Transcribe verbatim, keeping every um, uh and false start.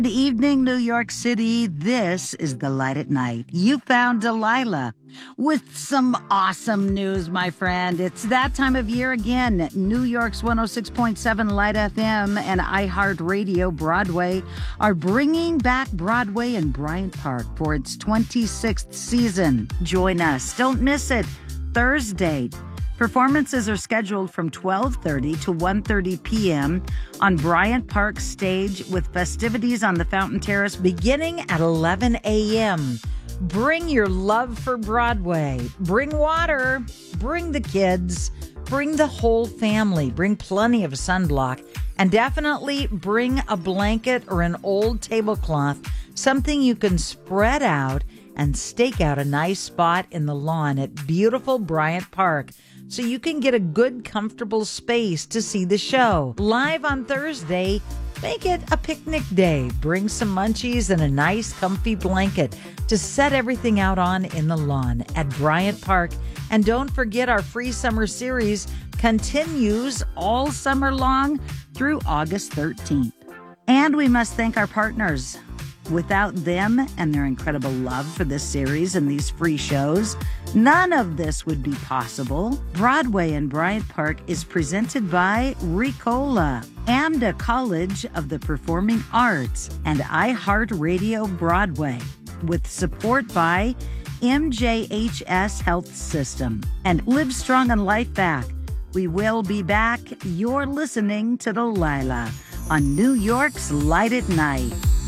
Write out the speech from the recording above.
Good evening, New York City. This is The Light at Night. You found Delilah with some awesome news, my friend. It's that time of year again. New York's one oh six point seven Light F M and iHeartRadio Broadway are bringing back Broadway in Bryant Park for its twenty-sixth season. Join us. Don't miss it. Thursday. Performances are scheduled from twelve thirty to one thirty p.m. on Bryant Park stage with festivities on the Fountain Terrace beginning at eleven a.m. Bring your love for Broadway. Bring water. Bring the kids. Bring the whole family. Bring plenty of sunblock. And definitely bring a blanket or an old tablecloth, something you can spread out and stake out a nice spot in the lawn at beautiful Bryant Park so you can get a good, comfortable space to see the show. Live on Thursday, make it a picnic day. Bring some munchies and a nice, comfy blanket to set everything out on in the lawn at Bryant Park. And don't forget our free summer series continues all summer long through August thirteenth. And we must thank our partners. Without them and their incredible love for this series and these free shows, none of this would be possible. Broadway in Bryant Park is presented by Ricola, AMDA College of the Performing Arts, and iHeartRadio Broadway, with support by M J H S Health System and Live Strong and Life Back. We will be back. You're listening to Delilah on New York's Light at Night.